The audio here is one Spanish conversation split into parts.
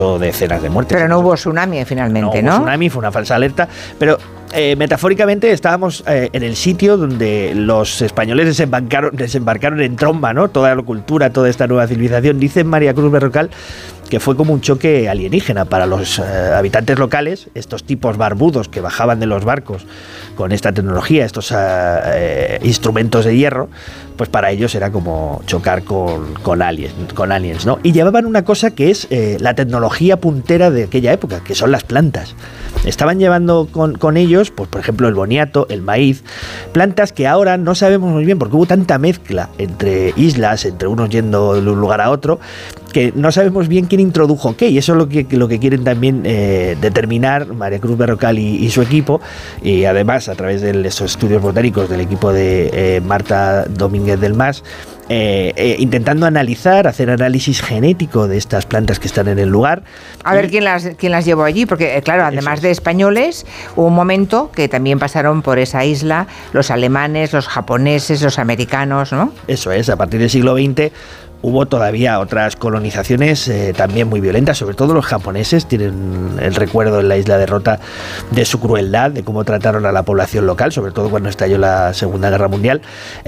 decenas de muertes. Pero no hubo tsunami finalmente, ¿no? No hubo tsunami, fue una falsa alerta, pero metafóricamente estábamos en el sitio donde los españoles desembarcaron en tromba, ¿no? Toda la cultura, toda esta nueva civilización. Dice María Cruz Berrocal que fue como un choque alienígena para los habitantes locales, estos tipos barbudos que bajaban de los barcos con esta tecnología, estos instrumentos de hierro, pues para ellos era como chocar con aliens, ¿no? Y llevaban una cosa que es la tecnología puntera de aquella época, que son las plantas. Estaban llevando con ellos, pues por ejemplo, el boniato, el maíz, plantas que ahora no sabemos muy bien, porque hubo tanta mezcla entre islas, entre unos yendo de un lugar a otro, que no sabemos bien quién introdujo qué, y eso es lo que quieren también determinar María Cruz Berrocal y su equipo, y además a través de esos estudios botánicos del equipo de Marta Domínguez del Mas, intentando hacer análisis genético de estas plantas que están en el lugar. A ver quién las llevó allí, porque claro, además de españoles, hubo un momento que también pasaron por esa isla los alemanes, los japoneses, los americanos, ¿no? Eso es, a partir del siglo XX hubo todavía otras colonizaciones también muy violentas, sobre todo los japoneses tienen el recuerdo en la isla de Rota de su crueldad, de cómo trataron a la población local, sobre todo cuando estalló la Segunda Guerra Mundial.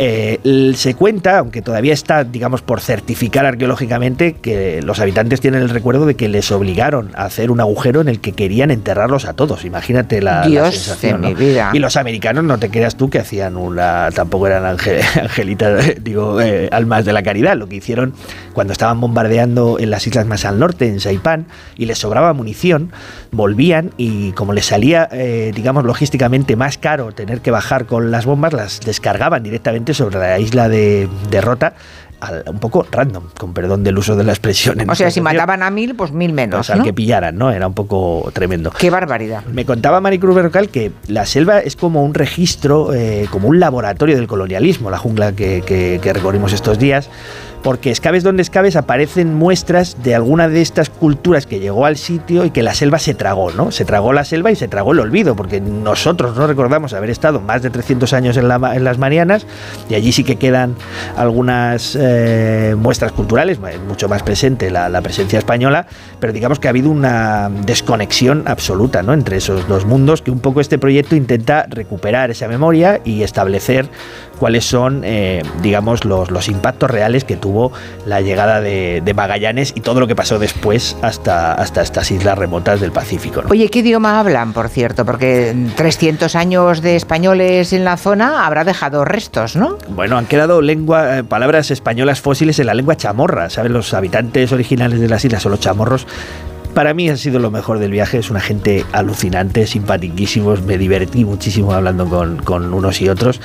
Se cuenta, aunque todavía está, digamos, por certificar arqueológicamente, que los habitantes tienen el recuerdo de que les obligaron a hacer un agujero en el que querían enterrarlos a todos. Imagínate la sensación, ¿no? Mi vida. Y los americanos, no te creas tú que hacían tampoco eran angelitas, almas de la caridad. Lo que hicieron cuando estaban bombardeando en las islas más al norte, en Saipán, y les sobraba munición, volvían y como les salía, digamos, logísticamente más caro tener que bajar con las bombas, las descargaban directamente sobre la isla de Rota, un poco random, con perdón del uso de la expresión. O sea, si mataban a 1000, pues 1000 menos, pues al, ¿no?, que pillaran, ¿no? Era un poco tremendo. ¡Qué barbaridad! Me contaba María Cruz Berrocal que la selva es como un registro, como un laboratorio del colonialismo, la jungla que recorrimos estos días, porque escabes donde escabes aparecen muestras de alguna de estas culturas que llegó al sitio y que la selva se tragó, ¿no? Se tragó la selva y se tragó el olvido, porque nosotros no recordamos haber estado más de 300 años en las Marianas, y allí sí que quedan algunas muestras culturales, mucho más presente la presencia española, pero digamos que ha habido una desconexión absoluta, ¿no?, entre esos dos mundos, que un poco este proyecto intenta recuperar esa memoria y establecer cuáles son, digamos, los impactos reales que tuvo la llegada de Magallanes y todo lo que pasó después hasta estas islas remotas del Pacífico, ¿no? Oye, ¿qué idioma hablan, por cierto? Porque 300 años de españoles en la zona habrá dejado restos, ¿no? Bueno, han quedado palabras españolas fósiles en la lengua chamorra, ¿sabes? Los habitantes originales de las islas son los chamorros. Para mí ha sido lo mejor del viaje, es una gente alucinante, simpatiquísimos, me divertí muchísimo hablando con unos y otros,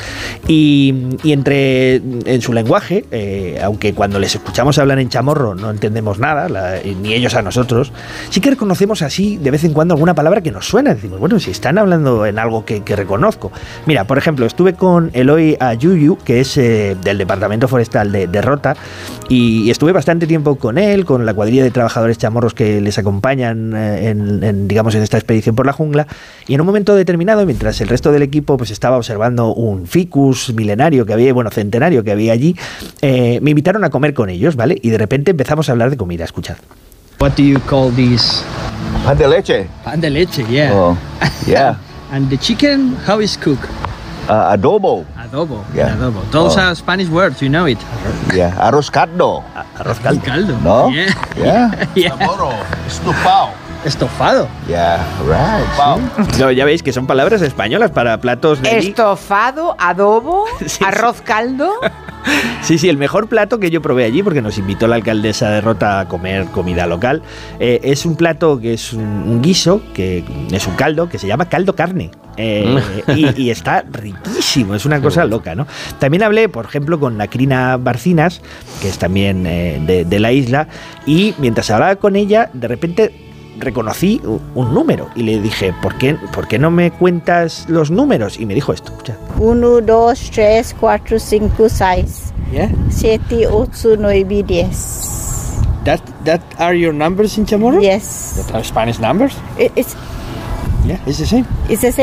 y en su lenguaje, aunque cuando les escuchamos hablar en chamorro no entendemos nada, ni ellos a nosotros, sí que reconocemos así de vez en cuando alguna palabra que nos suena, decimos, bueno, si están hablando en algo que reconozco. Mira, por ejemplo, estuve con Eloy Ayuyu, que es del Departamento Forestal de Rota, y estuve bastante tiempo con él, con la cuadrilla de trabajadores chamorros que les acompañan digamos, en esta expedición por la jungla, y en un momento determinado, mientras el resto del equipo pues estaba observando un ficus milenario que había, bueno, centenario que había allí, me invitaron a comer con ellos, ¿vale? Y de repente empezamos a hablar de comida, escuchad. What do you call this? Pan de leche. Pan de leche, yeah. Oh, yeah. And the chicken, how is cooked? Adobo. Adobo. Yeah. Adobo. Those are Spanish words, you know it. Yeah. Arroz caldo. Arroz caldo. Caldo. No? Yeah. Yeah. Estofado. Estofado. Yeah, right. No, ya veis que son palabras españolas para platos de... Estofado, adobo, sí, arroz caldo. Sí, el mejor plato que yo probé allí, porque nos invitó la alcaldesa de Rota a comer comida local, es un plato que es un guiso, que es un caldo, que se llama caldo carne. Y está riquísimo, es una cosa loca, ¿no? También hablé, por ejemplo, con Nakrina Barcinas, que es también de la isla, y mientras hablaba con ella, de repente reconocí un número y le dije, ¿por qué no me cuentas los números? Y me dijo esto, escucha. 1, 2, 3, 4, 5, 6. Yeah. 7, 8, 9, 10. That are your numbers in Chamorro? Yes. That are Spanish numbers? It's Yeah, it's the same. It's the same.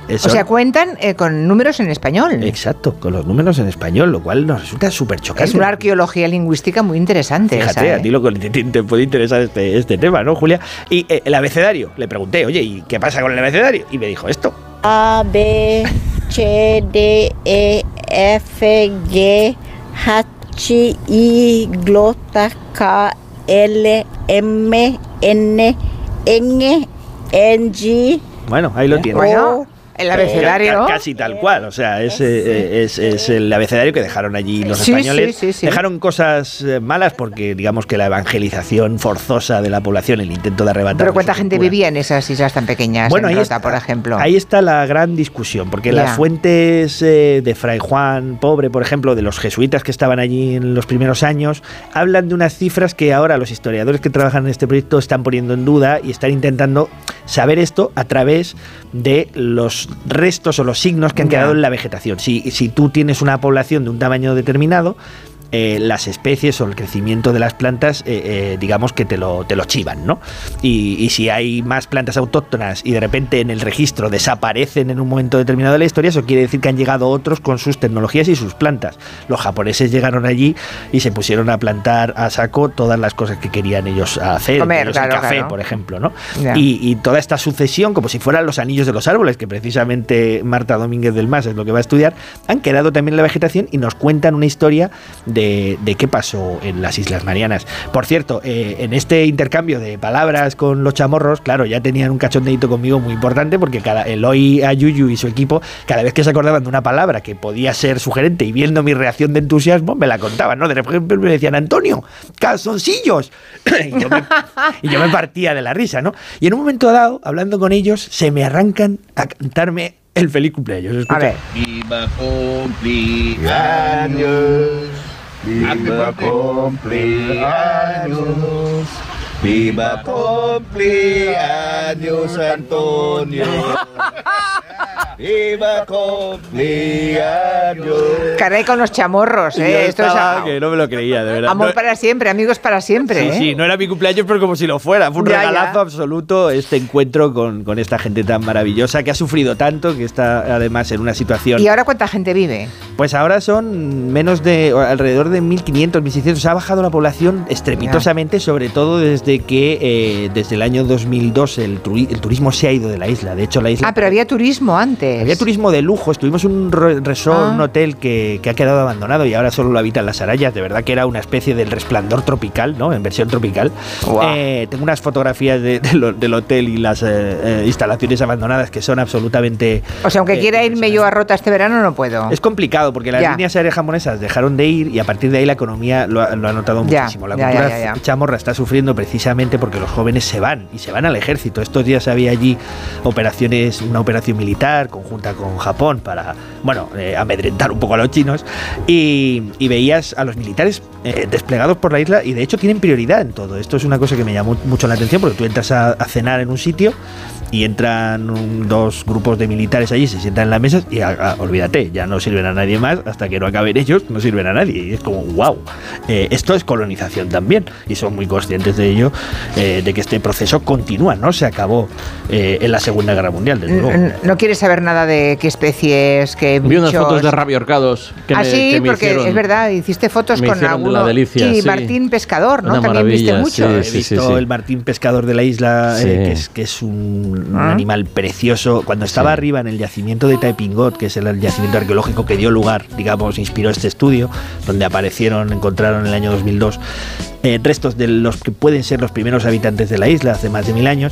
O sea, cuentan con números en español. Exacto, con los números en español, lo cual nos resulta súper chocante. Es una arqueología lingüística muy interesante. Fíjate, a ti lo que te puede interesar este tema, ¿no, Julia? Y el abecedario, le pregunté, oye, ¿y qué pasa con el abecedario? Y me dijo esto. A, B, C, D, E, F, G, H, I, glota, K, L, M, N, N, G. Bueno, ahí lo tienes. Bueno, el abecedario. Casi tal cual, o sea, es el abecedario que dejaron allí los españoles. Sí. Dejaron cosas malas porque, digamos que la evangelización forzosa de la población, el intento de arrebatar. Pero ¿cuánta gente vivía en esas islas tan pequeñas? Bueno, en ahí Rota, está, por ejemplo. Ahí está la gran discusión, porque las fuentes de Fray Juan Pobre, por ejemplo, de los jesuitas que estaban allí en los primeros años, hablan de unas cifras que ahora los historiadores que trabajan en este proyecto están poniendo en duda y están intentando saber esto a través de los restos o los signos que han quedado en la vegetación. Si tú tienes una población de un tamaño determinado, las especies o el crecimiento de las plantas, digamos que te lo chivan, ¿no? Y si hay más plantas autóctonas y de repente en el registro desaparecen en un momento determinado de la historia, eso quiere decir que han llegado otros con sus tecnologías y sus plantas. Los japoneses llegaron allí y se pusieron a plantar a saco todas las cosas que querían ellos hacer, comer, el café, por ejemplo, ¿no? Y toda esta sucesión, como si fueran los anillos de los árboles, que precisamente Marta Domínguez del Mas es lo que va a estudiar, han quedado también en la vegetación y nos cuentan una historia de qué pasó en las Islas Marianas. Por cierto, en este intercambio de palabras con los chamorros, claro, ya tenían un cachondeito conmigo muy importante, porque Eloy Ayuyu y su equipo, cada vez que se acordaban de una palabra que podía ser sugerente y viendo mi reacción de entusiasmo, me la contaban, ¿no? De repente me decían, Antonio, calzoncillos. y yo me partía de la risa, ¿no? Y en un momento dado, hablando con ellos, se me arrancan a cantarme el feliz cumpleaños. Escucha. A ver. Viva cumpleaños. Viva cumpleaños, viva cumpleaños, Antonio. Viva cumpleaños. Caray con los chamorros, Esto es que no me lo creía, de verdad. Amor para siempre, amigos para siempre. Sí, no era mi cumpleaños, pero como si lo fuera. Fue un regalazo absoluto este encuentro con esta gente tan maravillosa que ha sufrido tanto, que está además en una situación. ¿Y ahora cuánta gente vive? Pues ahora son alrededor de 1.500, 1.600. Ha bajado la población estrepitosamente, sobre todo desde que desde el año 2002 el turismo se ha ido de la isla. De hecho, la isla... pero había turismo antes. Había turismo de lujo. Estuvimos en un resort, un hotel que ha quedado abandonado y ahora solo lo habitan las arayas. De verdad que era una especie del Resplandor tropical, ¿no? En versión tropical. Wow. Tengo unas fotografías del hotel y las instalaciones abandonadas que son absolutamente... O sea, aunque quiera irme yo a Rota este verano, no puedo. Es complicado porque las líneas aéreas japonesas dejaron de ir y a partir de ahí la economía lo ha notado muchísimo. La cultura chamorra está sufriendo precisamente porque los jóvenes se van al ejército. Estos días había allí una operación militar conjunta con Japón para, amedrentar un poco a los chinos y veías a los militares desplegados por la isla y de hecho tienen prioridad en todo. Esto es una cosa que me llamó mucho la atención porque tú entras a cenar en un sitio y entran dos grupos de militares allí, se sientan en las mesas y olvídate, ya no sirven a nadie más hasta que no acaben ellos, no sirven a nadie. Y es como, wow, esto es colonización también y son muy conscientes de ello, de que este proceso continúa, no se acabó en la Segunda Guerra Mundial, desde luego. ¿No quieres saber nada de qué especies, qué bichos? Vi unas fotos de rabiorcados que me porque hicieron, es verdad, hiciste fotos con alguno. Delicia, y Martín Pescador, ¿no? También viste mucho. He visto el Martín Pescador de la isla, que es un animal precioso. Cuando estaba arriba en el yacimiento de Taepingot, que es el yacimiento arqueológico que dio lugar, digamos, inspiró este estudio, donde encontraron en el año 2002 restos de los que pueden ser los primeros habitantes de la isla hace más de 1000 años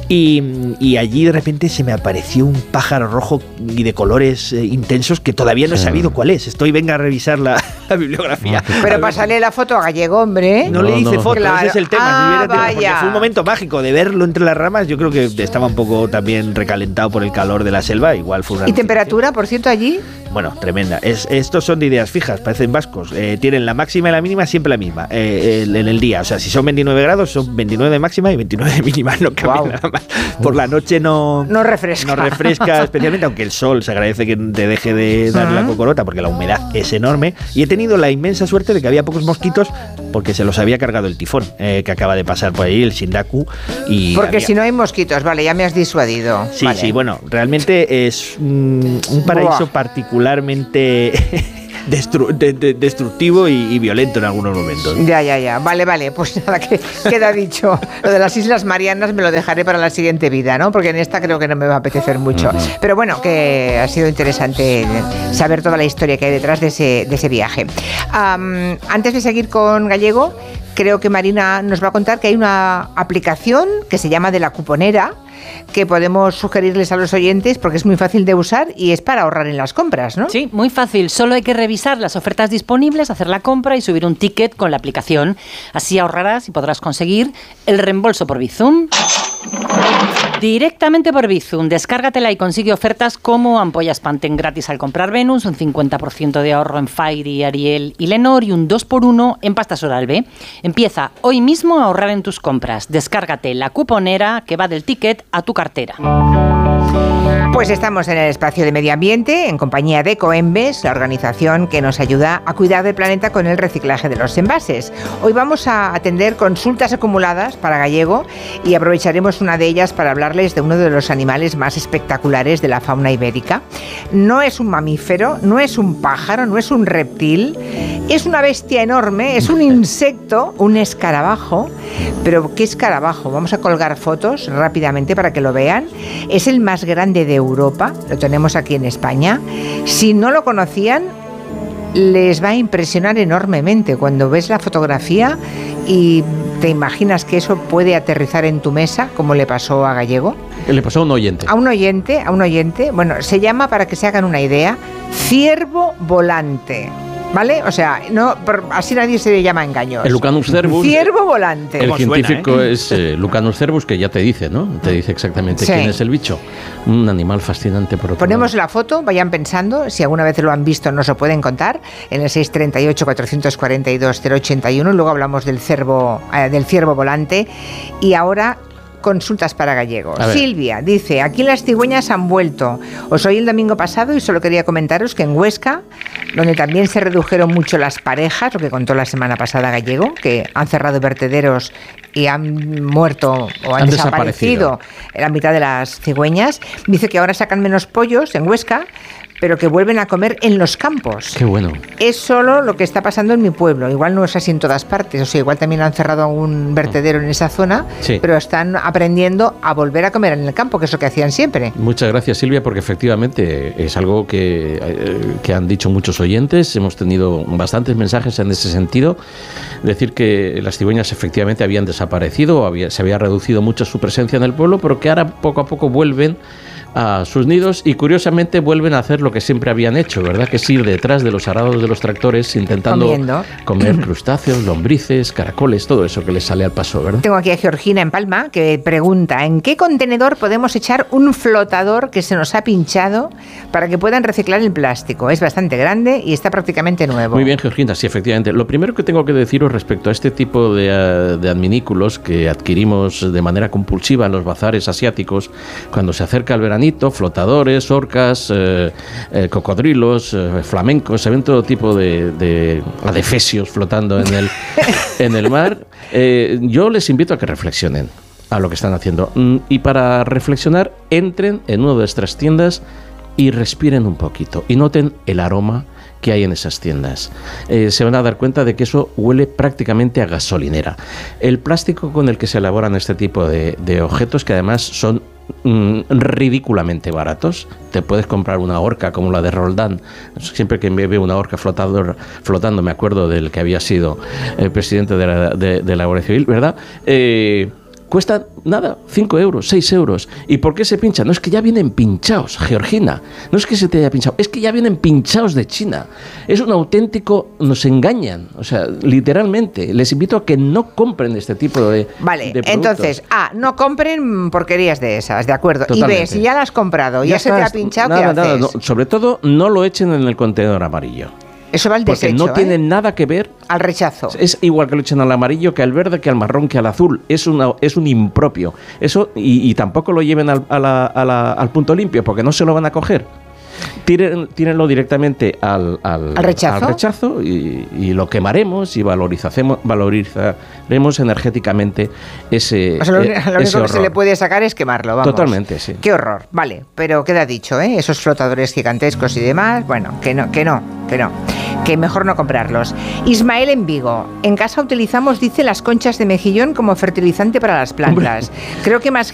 y allí de repente se me apareció un pájaro rojo y de colores intensos que todavía no he sabido cuál es. Venga a revisar la bibliografía. Pero pásale la foto a Gallego, hombre. No le hice foto, ese es el tema. Vaya. Fue un momento mágico de verlo entre las ramas. Yo creo que estaba un poco también recalentado por el calor de la selva. Igual fue una... ¿Y temperatura, por cierto, allí? Bueno, tremenda. Estos son de ideas fijas, parecen vascos. Tienen la máxima y la mínima siempre la misma en el día. O sea, si son 29 grados, son 29 de máxima y 29 de mínima. No cambia nada más. Por la noche no refresca especialmente, aunque el sol se agradece que te deje de dar la cocorota porque la humedad es enorme. Y he tenido la inmensa suerte de que había pocos mosquitos porque se los había cargado el tifón que acaba de pasar por ahí, el Shindaku. Porque si no hay mosquitos, vale, ya me has disuadido. Sí, vale. Sí, bueno, realmente es un paraíso particularmente destructivo y violento en algunos momentos. Ya. Vale, pues nada, que queda dicho. Lo de las Islas Marianas me lo dejaré para la siguiente vida, ¿no? Porque en esta creo que no me va a apetecer mucho. Pero bueno, que ha sido interesante saber toda la historia que hay detrás de ese viaje. Antes de seguir con Gallego, creo que Marina nos va a contar que hay una aplicación que se llama de la cuponera, que podemos sugerirles a los oyentes porque es muy fácil de usar y es para ahorrar en las compras, ¿no? Sí, muy fácil. Solo hay que revisar las ofertas disponibles, hacer la compra y subir un ticket con la aplicación. Así ahorrarás y podrás conseguir el reembolso por Bizum. Directamente por Bizum, descárgatela y consigue ofertas como ampollas Pantene gratis al comprar Venus, un 50% de ahorro en Fairy, Ariel y Lenor y un 2x1 en pastas Oral-B. Empieza hoy mismo a ahorrar en tus compras. Descárgate la cuponera que va del ticket a tu cartera. Pues estamos en el espacio de medio ambiente en compañía de Ecoembes, la organización que nos ayuda a cuidar del planeta con el reciclaje de los envases. Hoy vamos a atender consultas acumuladas para Gallego y aprovecharemos una de ellas para hablarles de uno de los animales más espectaculares de la fauna ibérica. No es un mamífero, no es un pájaro, no es un reptil, es una bestia enorme, es un insecto, un escarabajo. Pero ¿qué escarabajo? Vamos a colgar fotos rápidamente para que lo vean. Es el más grande de Europa, lo tenemos aquí en España. Si no lo conocían, les va a impresionar enormemente cuando ves la fotografía y te imaginas que eso puede aterrizar en tu mesa, como le pasó a Gallego. Le pasó a un oyente. A un oyente. Bueno, se llama, para que se hagan una idea, ciervo volante. ¿Vale? O sea, así nadie se le llama engaños. El Lucanus cervus. Ciervo volante. El científico es Lucanus cervus, que ya te dice, ¿no? Te dice exactamente quién es el bicho. Un animal fascinante por otro Ponemos lado. la foto, vayan pensando, si alguna vez lo han visto nos lo pueden contar, en el 638-442-081, luego hablamos del ciervo volante, y ahora consultas para Gallego. Silvia dice, aquí las cigüeñas han vuelto. Os oí el domingo pasado y solo quería comentaros que en Huesca, donde también se redujeron mucho las parejas, lo que contó la semana pasada Gallego, que han cerrado vertederos y han muerto o han desaparecido la mitad de las cigüeñas, dice que ahora sacan menos pollos en Huesca, pero que vuelven a comer en los campos. Qué bueno. Es solo lo que está pasando en mi pueblo. Igual no es así en todas partes. O sea, igual también han cerrado un vertedero en esa zona, pero están aprendiendo a volver a comer en el campo, que es lo que hacían siempre. Muchas gracias, Silvia, porque efectivamente es algo que han dicho muchos oyentes. Hemos tenido bastantes mensajes en ese sentido. Decir que las cigüeñas efectivamente habían desaparecido, se había reducido mucho su presencia en el pueblo, pero que ahora poco a poco vuelven a sus nidos y curiosamente vuelven a hacer lo que siempre habían hecho, ¿verdad? Que es ir detrás de los arados de los tractores intentando comer crustáceos, lombrices, caracoles, todo eso que les sale al paso, ¿verdad? Tengo aquí a Georgina en Palma que pregunta, ¿en qué contenedor podemos echar un flotador que se nos ha pinchado para que puedan reciclar el plástico? Es bastante grande y está prácticamente nuevo. Muy bien, Georgina, sí, efectivamente. Lo primero que tengo que deciros respecto a este tipo de adminículos que adquirimos de manera compulsiva en los bazares asiáticos, cuando se acerca el veranito, flotadores, orcas, cocodrilos, flamencos, se ven todo tipo de adefesios flotando en el mar. Yo les invito a que reflexionen a lo que están haciendo. Y para reflexionar, entren en una de nuestras tiendas y respiren un poquito y noten el aroma que hay en esas tiendas. Se van a dar cuenta de que eso huele prácticamente a gasolinera. El plástico con el que se elaboran este tipo de objetos, que además son ridículamente baratos. Te puedes comprar una orca como la de Roldán. Siempre que me veo una orca flotando me acuerdo del que había sido el presidente de la Guardia Civil, ¿verdad? Cuestan nada, 5 euros, 6 euros. ¿Y por qué se pinchan? No es que ya vienen pinchados, Georgina. No es que se te haya pinchado, es que ya vienen pinchados de China. Es un auténtico, nos engañan. O sea, literalmente. Les invito a que no compren este tipo de productos. Entonces, no compren porquerías de esas, de acuerdo. Totalmente. Y ves, si ya las has comprado, ya se te ha pinchado, ¿qué haces? No. Sobre todo, no lo echen en el contenedor amarillo. Eso va al desecho, porque no tiene nada que ver al rechazo. Es igual que lo echen al amarillo, que al verde, que al marrón, que al azul. Es un impropio. Eso y tampoco lo lleven al punto limpio, porque no se lo van a coger. Tírenlo directamente al rechazo, y lo quemaremos y valorizaremos energéticamente ese, o sea, lo único ese horror. que se le puede sacar es quemarlo, vamos. Totalmente, sí. Qué horror, vale, pero queda dicho, ¿eh? Esos flotadores gigantescos y demás, bueno, que mejor no comprarlos. Ismael en Vigo, en casa utilizamos, dice, las conchas de mejillón como fertilizante para las plantas. Creo que más